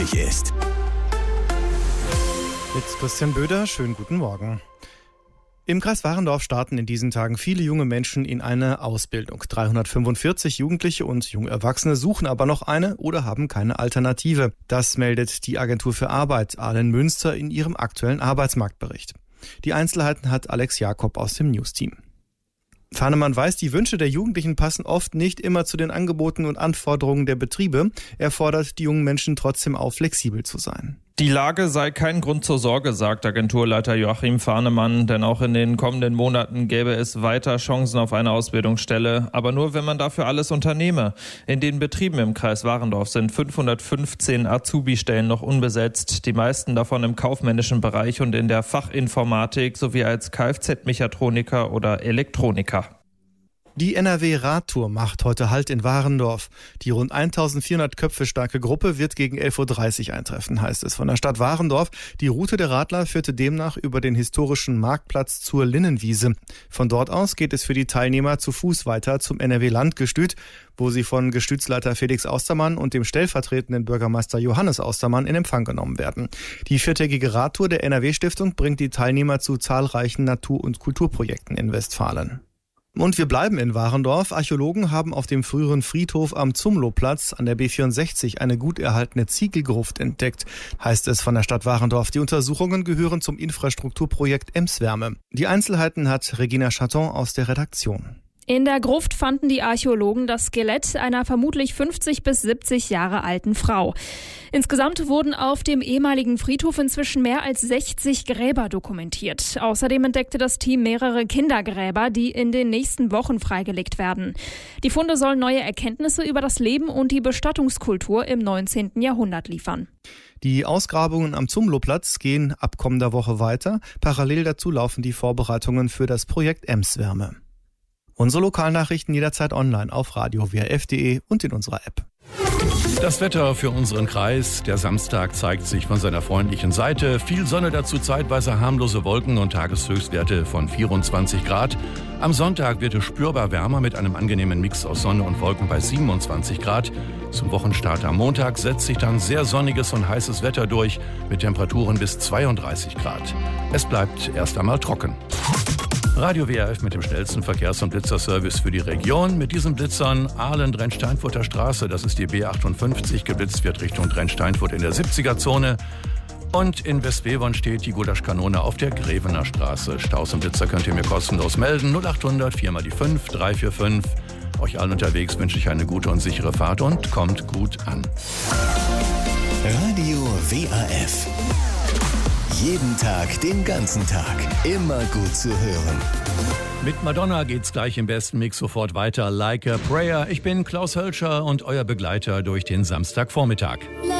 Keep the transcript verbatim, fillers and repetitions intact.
wichtig ist. Mit Christian Böder, schönen guten Morgen. Im Kreis Warendorf starten in diesen Tagen viele junge Menschen in eine Ausbildung. dreihundertfünfundvierzig Jugendliche und junge Erwachsene suchen aber noch eine oder haben keine Alternative. Das meldet die Agentur für Arbeit Ahlen Münster in ihrem aktuellen Arbeitsmarktbericht. Die Einzelheiten hat Alex Jakob aus dem News-Team. Fahnemann weiß, die Wünsche der Jugendlichen passen oft nicht immer zu den Angeboten und Anforderungen der Betriebe. Er fordert die jungen Menschen trotzdem auf, flexibel zu sein. Die Lage sei kein Grund zur Sorge, sagt Agenturleiter Joachim Fahnemann, denn auch in den kommenden Monaten gäbe es weiter Chancen auf eine Ausbildungsstelle, aber nur, wenn man dafür alles unternehme. In den Betrieben im Kreis Warendorf sind fünfhundertfünfzehn Azubi-Stellen noch unbesetzt, die meisten davon im kaufmännischen Bereich und in der Fachinformatik sowie als Kfz-Mechatroniker oder Elektroniker. Die N R W-Radtour macht heute Halt in Warendorf. Die rund eintausendvierhundert Köpfe starke Gruppe wird gegen elf Uhr dreißig eintreffen, heißt es von der Stadt Warendorf. Die Route der Radler führte demnach über den historischen Marktplatz zur Linnenwiese. Von dort aus geht es für die Teilnehmer zu Fuß weiter zum N R W-Landgestüt, wo sie von Gestütsleiter Felix Austermann und dem stellvertretenden Bürgermeister Johannes Austermann in Empfang genommen werden. Die viertägige Radtour der N R W-Stiftung bringt die Teilnehmer zu zahlreichen Natur- und Kulturprojekten in Westfalen. Und wir bleiben in Warendorf. Archäologen haben auf dem früheren Friedhof am Zumlowplatz an der B vierundsechzig eine gut erhaltene Ziegelgruft entdeckt, heißt es von der Stadt Warendorf. Die Untersuchungen gehören zum Infrastrukturprojekt Emswärme. Die Einzelheiten hat Regina Chaton aus der Redaktion. In der Gruft fanden die Archäologen das Skelett einer vermutlich fünfzig bis siebzig Jahre alten Frau. Insgesamt wurden auf dem ehemaligen Friedhof inzwischen mehr als sechzig Gräber dokumentiert. Außerdem entdeckte das Team mehrere Kindergräber, die in den nächsten Wochen freigelegt werden. Die Funde sollen neue Erkenntnisse über das Leben und die Bestattungskultur im neunzehnten Jahrhundert liefern. Die Ausgrabungen am Zumlowplatz gehen ab kommender Woche weiter. Parallel dazu laufen die Vorbereitungen für das Projekt Emswärme. Unsere Lokalnachrichten jederzeit online auf radio w r f punkt d e und in unserer App. Das Wetter für unseren Kreis. Der Samstag zeigt sich von seiner freundlichen Seite. Viel Sonne, dazu zeitweise harmlose Wolken und Tageshöchstwerte von vierundzwanzig Grad. Am Sonntag wird es spürbar wärmer mit einem angenehmen Mix aus Sonne und Wolken bei siebenundzwanzig Grad. Zum Wochenstart am Montag setzt sich dann sehr sonniges und heißes Wetter durch mit Temperaturen bis zweiunddreißig Grad. Es bleibt erst einmal trocken. Radio W R F mit dem schnellsten Verkehrs- und Blitzerservice für die Region. Mit diesen Blitzern Ahlen-Drensteinfurter Straße, das ist die B achtundfünfzig, geblitzt wird Richtung Drensteinfurt in der siebziger-Zone. Und in Westbevern steht die Gulaschkanone auf der Grevener Straße. Staus und Blitzer könnt ihr mir kostenlos melden. null achthundert vier mal die fünf drei vier fünf. Euch allen unterwegs wünsche ich eine gute und sichere Fahrt und kommt gut an. Radio W R F. Jeden Tag, den ganzen Tag. Immer gut zu hören. Mit Madonna geht's gleich im besten Mix sofort weiter. Like a Prayer. Ich bin Klaus Hölscher und euer Begleiter durch den Samstagvormittag.